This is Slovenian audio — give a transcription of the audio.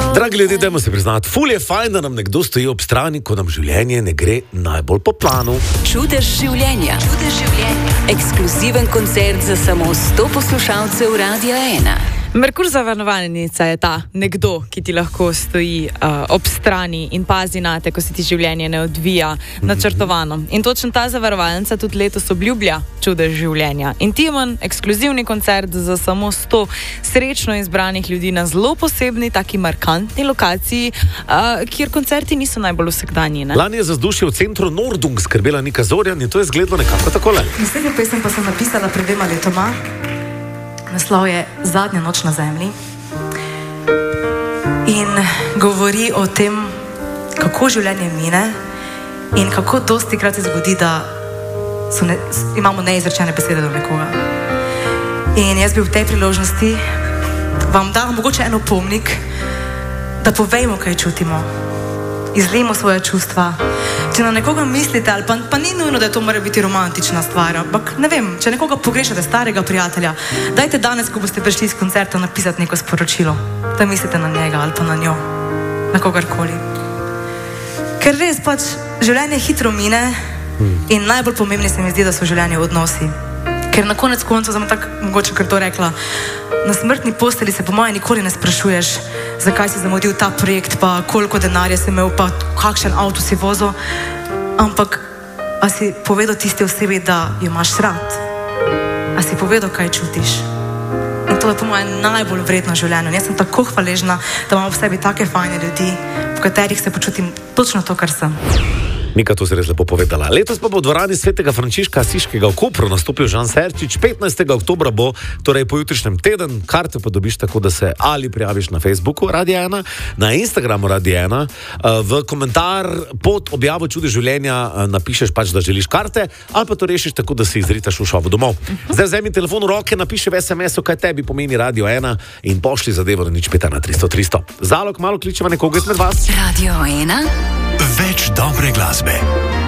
Dragi ljudje, dajmo se priznati, ful je fajn, da nam nekdo stoji ob strani, ko nam življenje ne gre najbolj po planu. Čudež življenja. Ekskluziven koncert za samo 100 poslušalcev Radia 1. Merkur zavarovalnica je ta nekdo, ki ti lahko stoji ob strani in pazi na te, ko se ti življenje ne odvija načrtovano. In točno ta zavarovalnica tudi letos obljublja čudež življenja. Intimen, ekskluzivni koncert za samo 100 srečno izbranih ljudi na zelo posebni, taki markantni lokaciji, kjer koncerti niso najbolj vsakdanji. Lani je za vzdušje v centru Nordung skrbela Nika Zorjan in to je izgledalo nekako takole. Naslednjo pesem pa sem napisala pred 2 letoma. Naslov je Zadnja noč na zemlji in govori o tem, kako življenje mine in kako dostikrat se zgodi, da imamo neizrečene besede do nekoga. In jaz bi v tej priložnosti vam dala mogoče en opomnik, da povejmo, kaj čutimo. Izlijemo svoje čustva. Če na nekoga mislite, ali pa ni nujno, da to mora biti romantična stvar, ampak ne vem, če nekoga pogrešate, starega prijatelja, dajte danes, ko boste prišli iz koncerta, napisati neko sporočilo, da mislite na njega ali pa na njo, na kogarkoli. Ker res pač življenje hitro mine in najbolj pomembni se mi zdi, da so življenje odnosi. Ker na konec koncev sem tako mogoče kar to rekla, na smrtni posteli se po moje nikoli ne sprašuješ, zakaj si zamudil ta projekt, pa koliko denarja si imel, pa kakšen avto si vozil, ampak a si povedal tisti osebi, da jo imaš rad? A si povedal, kaj čutiš? In to je po moje najbolj vredno življenje. Jaz sem tako hvaležna, da imam v sebi take fajne ljudi, v katerih se počutim točno to, kar sem. Nika, to si res lepo povedala. Letos pa bo v dvorani Svetega Frančiška Asiškega v Kopru nastopil Žan Serčič. 15. oktobra bo, torej pojutrišnjem teden. Karte pa dobiš tako, da se ali prijaviš na Facebooku Radia 1, na Instagramu Radia 1, v komentar pod objavo Čudež življenja napišeš pač, da želiš karte, ali pa to rešiš tako, da si izritaš v šovu domov. Zdaj vzemi telefon v roke, napiši v SMS-u, kaj tebi pomeni Radio 1 in pošli zadevo na 015 300 300. Zalog malo kličeva nekoga izmed vas. Radio 1. Več dobre glasbe.